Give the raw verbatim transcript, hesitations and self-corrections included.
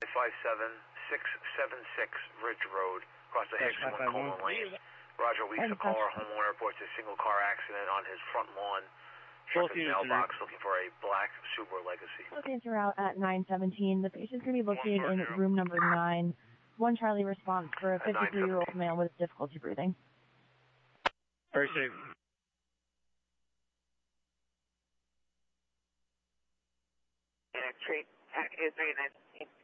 five seven six seven six Ridge Road, across the Hicks one Coleman Lane. Roger, we used to call our homeowner, reports a single car accident on his front lawn. Check his mailbox looking for a black Subaru Legacy. Okay, you're out at nine seventeen. The patient's going to be located in room number nine. One Charlie response for a fifty-three-year-old male with difficulty breathing. Very safe. Treat is very nice.